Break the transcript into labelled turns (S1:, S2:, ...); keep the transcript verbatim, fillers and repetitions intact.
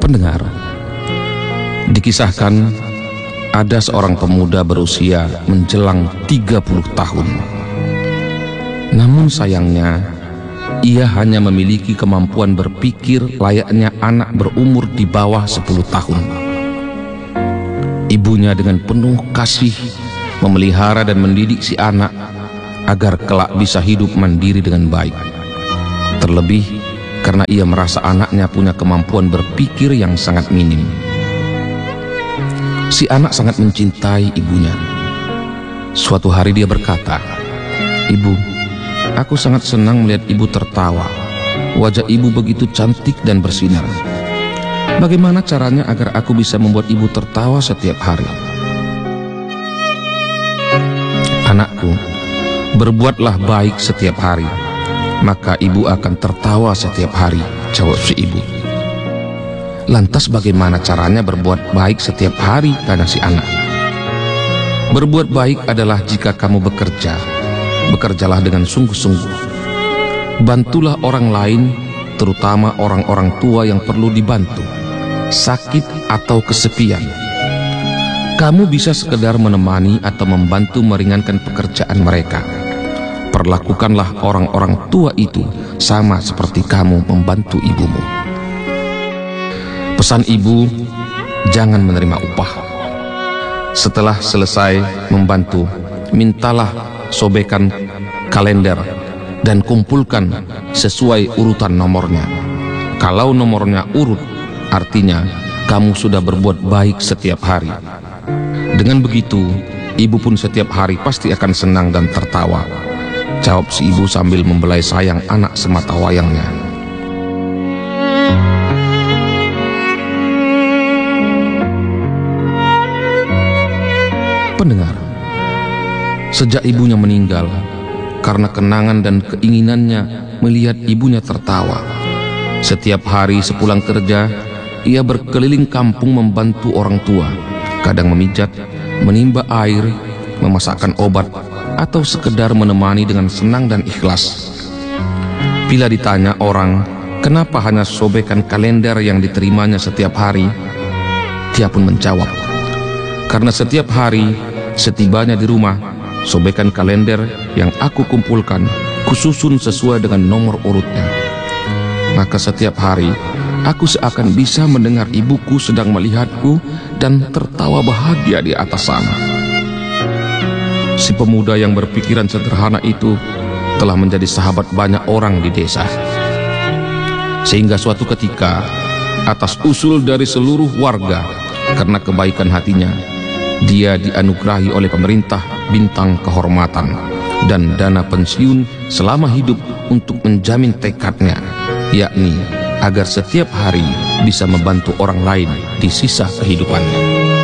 S1: Pendengar, dikisahkan ada seorang pemuda berusia menjelang tiga puluh tahun. Namun sayangnya, ia hanya memiliki kemampuan berpikir layaknya anak berumur di bawah sepuluh tahun. Ibunya dengan penuh kasih memelihara dan mendidik si anak agar kelak bisa hidup mandiri dengan baik. Terlebih karena ia merasa anaknya punya kemampuan berpikir yang sangat minim. Si anak sangat mencintai ibunya. Suatu hari dia berkata, "Ibu, aku sangat senang melihat ibu tertawa. Wajah ibu begitu cantik dan bersinar. Bagaimana caranya agar aku bisa membuat ibu tertawa setiap hari?" "Anakku, berbuatlah baik setiap hari, maka ibu akan tertawa setiap hari," jawab si ibu. "Lantas bagaimana caranya berbuat baik setiap hari?" tanya si anak. "Berbuat baik adalah jika kamu bekerja, bekerjalah dengan sungguh-sungguh. Bantulah orang lain, terutama orang-orang tua yang perlu dibantu, sakit atau kesepian. Kamu bisa sekedar menemani atau membantu meringankan pekerjaan mereka. Perlakukanlah orang-orang tua itu sama seperti kamu membantu ibumu." Pesan ibu, jangan menerima upah. Setelah selesai membantu, mintalah sobekan kalender dan kumpulkan sesuai urutan nomornya. Kalau nomornya urut, artinya kamu sudah berbuat baik setiap hari. Dengan begitu, ibu pun setiap hari pasti akan senang dan tertawa, jawab si ibu sambil membelai sayang anak semata wayangnya. Pendengar, sejak ibunya meninggal, karena kenangan dan keinginannya melihat ibunya tertawa, setiap hari sepulang kerja, ia berkeliling kampung membantu orang tua, kadang memijat, menimba air, memasakkan obat, atau sekedar menemani dengan senang dan ikhlas. Bila ditanya orang, kenapa hanya sobekan kalender yang diterimanya setiap hari, dia pun menjawab, "Karena setiap hari, setibanya di rumah, sobekan kalender yang aku kumpulkan, kususun sesuai dengan nomor urutnya. Maka setiap hari, aku seakan bisa mendengar ibuku sedang melihatku dan tertawa bahagia di atas sana." Si pemuda yang berpikiran sederhana itu telah menjadi sahabat banyak orang di desa. Sehingga suatu ketika, atas usul dari seluruh warga, karena kebaikan hatinya, dia dianugerahi oleh pemerintah bintang kehormatan dan dana pensiun selama hidup untuk menjamin tekadnya, yakni agar setiap hari bisa membantu orang lain di sisa kehidupannya.